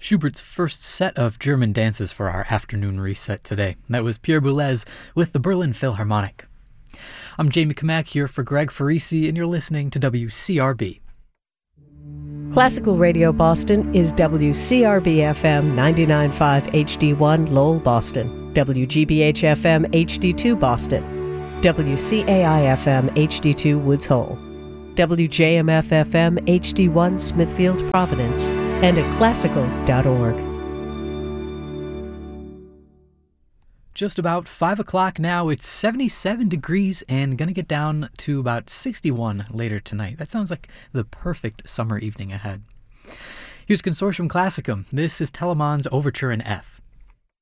Schubert's first set of German dances for our afternoon reset today. That was Pierre Boulez with the Berlin Philharmonic. I'm Jamie Kamak here for Greg Farisi, and you're listening to WCRB. Classical Radio Boston is WCRB-FM 99.5 HD1 Lowell, Boston, WGBH-FM HD2 Boston, WCAI-FM HD2 Woods Hole, WJMF-FM HD1 Smithfield, Providence, and at classical.org. Just about 5 o'clock now. It's 77 degrees and going to get down to about 61 later tonight. That sounds like the perfect summer evening ahead. Here's Consortium Classicum. This is Telemann's Overture in F.